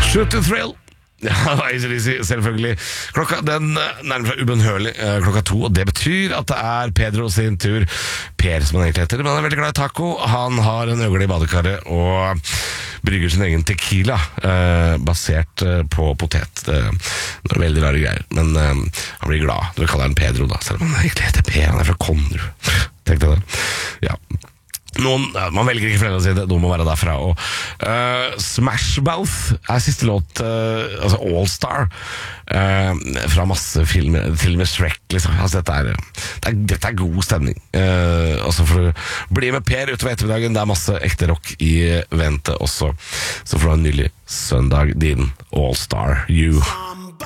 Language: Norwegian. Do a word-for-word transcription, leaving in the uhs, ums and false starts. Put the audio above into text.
Shoot to thrill. Ja, selvfølgelig. Klokka den nærmer seg ubønnhørlig klokka to, og det betyr at det er Pedro sin tur. Per, som han egentlig heter, men han er veldig glad i taco. Han har en øgle i badekaret og brygger sin egen tequila, eh, basert på potet. Det er veldig rare greier, men eh, han blir glad når vi kaller han Pedro, da, selv om han egentlig heter Per. Han er fra Konrad. Tenk deg det. Ja. Noen, man velger ikke foreldrene sine, noen må være derfra. Og uh, Smash Mouth er siste låt, uh, altså All Star, uh, fra masse filmer, til og med Shrek, liksom. Altså, dette, er, det er, dette er god stemning. Uh, altså for å bli med Per utover ettermiddagen, det er masse ekte rock i vente også. Så får du ha en nylig søndag, din All Star, you.